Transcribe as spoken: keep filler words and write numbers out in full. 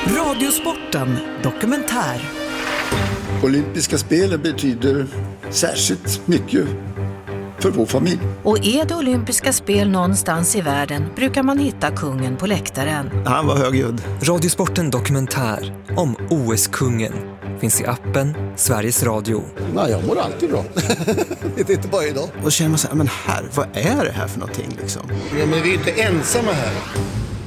Radiosporten dokumentär. Olympiska spelen betyder särskilt mycket för vår familj. Och är det olympiska spel någonstans i världen brukar man hitta kungen på läktaren. Han var högljudd. Radiosporten dokumentär om O S-kungen finns i appen Sveriges Radio. Nej, jag mår alltid bra. Det är inte bara idag. Och känner man så här, men här, vad är det här för någonting liksom? Ja, men vi är inte ensamma här.